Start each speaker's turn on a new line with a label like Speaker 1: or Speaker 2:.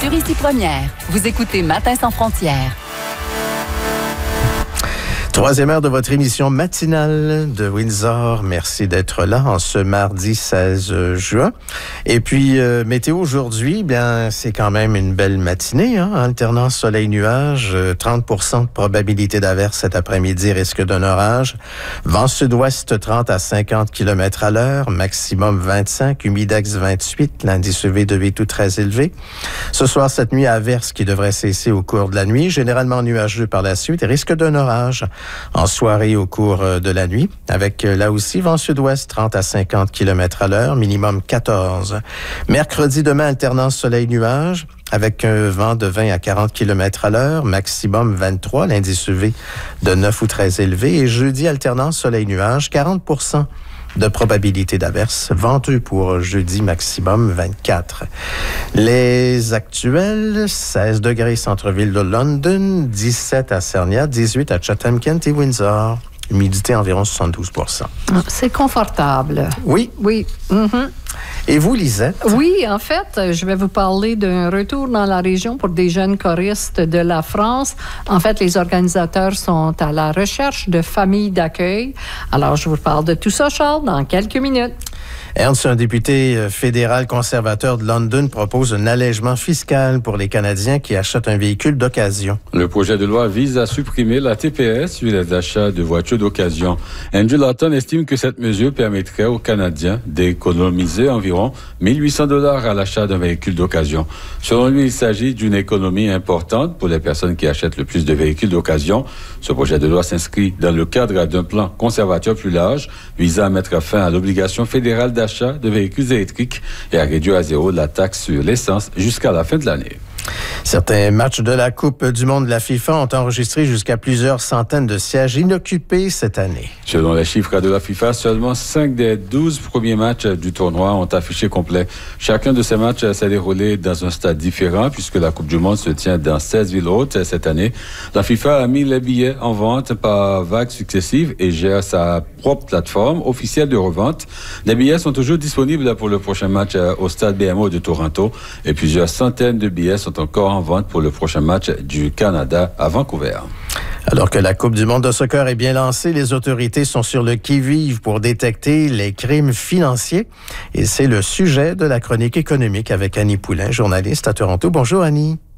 Speaker 1: Ici Première. Vous écoutez Matin sans frontières.
Speaker 2: Troisième heure de votre émission matinale de Windsor. Merci d'être là en ce mardi 16 juin. Et puis, météo aujourd'hui, bien, c'est quand même une belle matinée, hein? Alternance soleil-nuage, 30% de probabilité d'averse cet après-midi, risque d'un orage. Vent sud-ouest 30 à 50 km à l'heure, maximum 25, humidex 28, l'indice UV de V2 très élevé. Ce soir, cette nuit, averse qui devrait cesser au cours de la nuit, généralement nuageux par la suite et risque d'un orage en soirée au cours de la nuit, avec là aussi vent sud-ouest 30 à 50 km à l'heure, minimum 14. Mercredi, demain, alternance soleil-nuage, avec un vent de 20 à 40 km à l'heure, maximum 23, l'indice UV de 9 ou très élevé. Et jeudi, alternance soleil-nuage, 40% de probabilité d'averse, venteux pour jeudi, maximum 24. Les actuels, 16 degrés centre-ville de London, 17 à Sarnia, 18 à Chatham, Kent et Windsor. Humidité environ 72%.
Speaker 3: C'est confortable.
Speaker 2: Oui.
Speaker 3: Oui. Mm-hmm.
Speaker 2: Et vous, Lisette?
Speaker 3: Oui, en fait, je vais vous parler d'un retour dans la région pour des jeunes choristes de la France. En fait, les organisateurs sont à la recherche de familles d'accueil. Alors, je vous parle de tout ça, Charles, dans quelques minutes.
Speaker 2: Ernst, un député fédéral conservateur de London, propose un allègement fiscal pour les Canadiens qui achètent un véhicule d'occasion.
Speaker 4: Le projet de loi vise à supprimer la TPS sur les achats de voitures d'occasion. Andrew Lawton estime que cette mesure permettrait aux Canadiens d'économiser environ 1 800 $ à l'achat d'un véhicule d'occasion. Selon lui, il s'agit d'une économie importante pour les personnes qui achètent le plus de véhicules d'occasion. Ce projet de loi s'inscrit dans le cadre d'un plan conservateur plus large visant à mettre fin à l'obligation fédérale d'achat de véhicules électriques et à réduire à zéro la taxe sur l'essence jusqu'à la fin de l'année.
Speaker 2: Certains matchs de la Coupe du monde de la FIFA ont enregistré jusqu'à plusieurs centaines de sièges inoccupés cette année.
Speaker 4: Selon les chiffres de la FIFA, seulement 5 des 12 premiers matchs du tournoi ont affiché complet. Chacun de ces matchs s'est déroulé dans un stade différent puisque la Coupe du monde se tient dans 16 villes hautes cette année. La FIFA a mis les billets en vente par vagues successives et gère sa propre plateforme officielle de revente. Les billets sont toujours disponibles pour le prochain match au stade BMO de Toronto et plusieurs centaines de billets sont encore en vente pour le prochain match du Canada à Vancouver.
Speaker 2: Alors que la Coupe du monde de soccer est bien lancée, les autorités sont sur le qui-vive pour détecter les crimes financiers. Et c'est le sujet de la chronique économique avec Annie Poulain, journaliste à Toronto. Bonjour Annie.